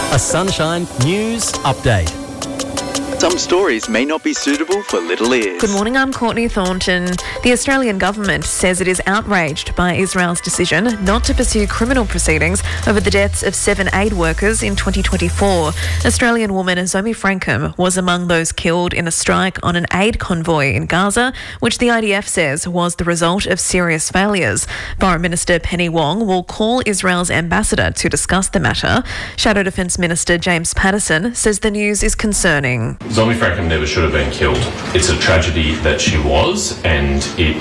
A Sunshine News Update. Some stories may not be suitable for little ears. Good morning, I'm Courtney Thornton. The Australian government says it is outraged by Israel's decision not to pursue criminal proceedings over the deaths of 7 aid workers in 2024. Australian woman Zomi Frankham was among those killed in a strike on an aid convoy in Gaza, which the IDF says was the result of serious failures. Foreign Minister Penny Wong will call Israel's ambassador to discuss the matter. Shadow Defence Minister James Patterson says the news is concerning. Zomi Frankham never should have been killed. It's a tragedy that she was, and it